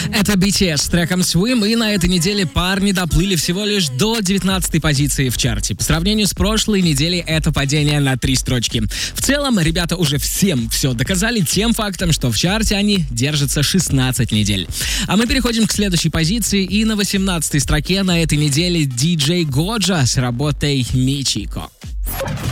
Это BTS с треком Swim, и на этой неделе парни доплыли всего лишь до 19-й позиции в чарте. По сравнению с прошлой неделей это падение на 3 строчки. В целом, ребята уже всем все доказали тем фактом, что в чарте они держатся 16 недель. А мы переходим к следующей позиции, и на 18-й строке на этой неделе DJ Годжа с работой Мичико.